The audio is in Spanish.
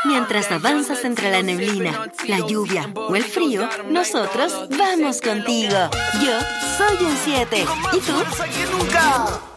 Mientras avanzas entre la neblina, la lluvia o el frío, nosotros vamos contigo. Yo soy un 7. ¿Y tú? ¡Más que nunca!